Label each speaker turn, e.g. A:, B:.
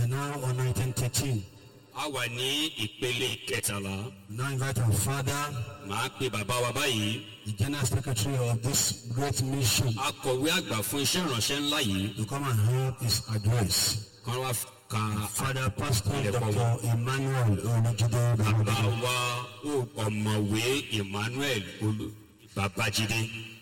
A: now on 1913.
B: A wà ní ìpele kẹtàlá.
A: Now invite our father,
B: Màá pe bàbá wa báyìí.
A: the general secretary of this great mission,
B: Akọ̀wé àgbà fún iṣẹ́ ìránṣẹ́ ńlá yìí.
A: to come and help his address.
B: Kan wá ka
A: Father Pastor
B: ilẹ̀kùn wọn.
A: Dr. Emmanuel Olujide.
B: Bàbá wa ọ̀mọ̀wé Emmanuel Babájídé.